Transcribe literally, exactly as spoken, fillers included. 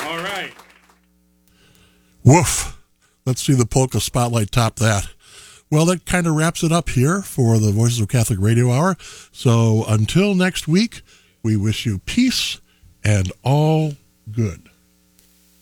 All right. Woof. Let's see the polka spotlight top that. Well, that kind of wraps it up here for the Voices of Catholic Radio Hour. So until next week, we wish you peace and all good.